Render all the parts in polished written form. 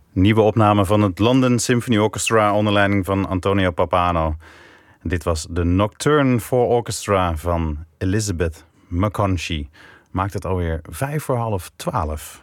Nieuwe opname van het London Symphony Orchestra onder leiding van Antonio Pappano. Dit was de Nocturne for Orchestra van Elizabeth McConchie. Maakt het alweer 11:55.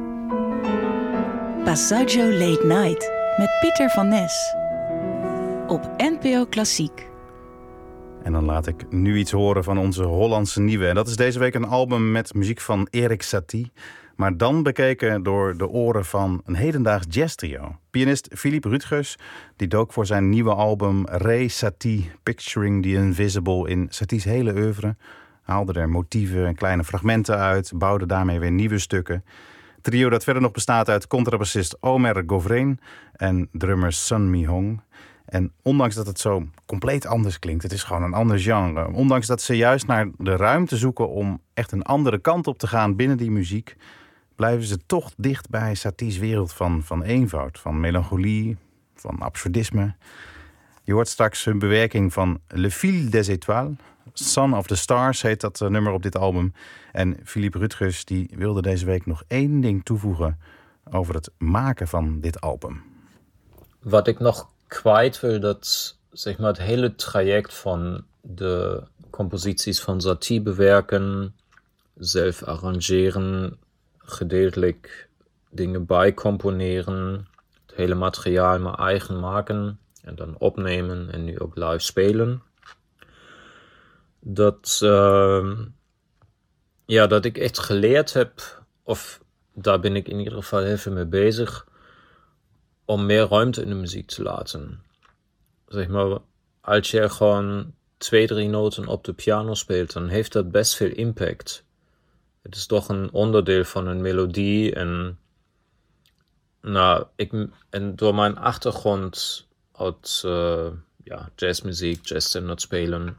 Passaggio Late Night met Pieter van Nes op NPO Klassiek. En dan laat ik nu iets horen van onze Hollandse nieuwe. En dat is deze week een album met muziek van Erik Satie, maar dan bekeken door de oren van een hedendaags jazztrio. Pianist Philippe Rutgers die dook voor zijn nieuwe album Ray Satie Picturing the Invisible in Satie's hele oeuvre. Haalde er motieven en kleine fragmenten uit, bouwde daarmee weer nieuwe stukken. Trio dat verder nog bestaat uit contrabassist Omer Govrain en drummer Sun Mi Hong. En ondanks dat het zo compleet anders klinkt, het is gewoon een ander genre. Ondanks dat ze juist naar de ruimte zoeken om echt een andere kant op te gaan binnen die muziek, blijven ze toch dicht bij Satie's wereld van eenvoud, van melancholie, van absurdisme. Je hoort straks hun bewerking van Le Fil des Étoiles. Son of the Stars heet dat nummer op dit album. En Philippe Rutgers die wilde deze week nog één ding toevoegen over het maken van dit album. Wat ik nog kwijt wil, dat zeg maar het hele traject van de composities van Satie bewerken, zelf arrangeren, gedeeltelijk dingen bijcomponeren, het hele materiaal maar eigen maken en dan opnemen en nu ook live spelen. Dat ik echt geleerd heb, of daar ben ik in ieder geval heel veel mee bezig, om meer ruimte in de muziek te laten. Zeg maar, als je gewoon 2-3 noten op de piano speelt, dan heeft dat best veel impact. Het is toch een onderdeel van een melodie en door mijn achtergrond uit jazzmuziek, jazzstandard spelen,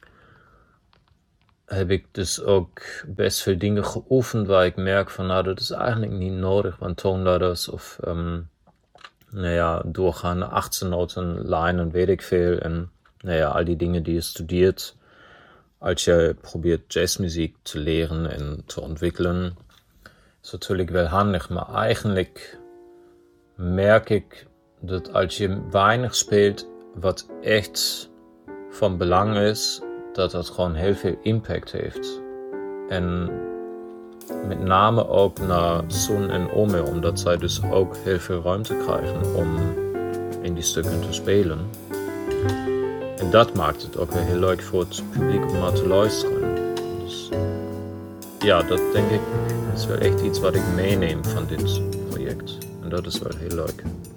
heb ik dus ook best veel dingen geoefend waar ik merk van, dat is eigenlijk niet nodig, want toonladders of doorgaande achtste noten, lijnen, weet ik veel. En al die dingen die je studeert als je probeert jazzmuziek te leren en te ontwikkelen, is natuurlijk wel handig. Maar eigenlijk merk ik dat als je weinig speelt wat echt van belang is, dat gewoon heel veel impact heeft. En met name ook naar Sun en Omer, omdat zij dus ook heel veel ruimte krijgen om in die stukken te spelen. En dat maakt het ook weer heel leuk voor het publiek om naar te luisteren. Dus dat denk ik is wel echt iets wat ik meeneem van dit project. En dat is wel heel leuk.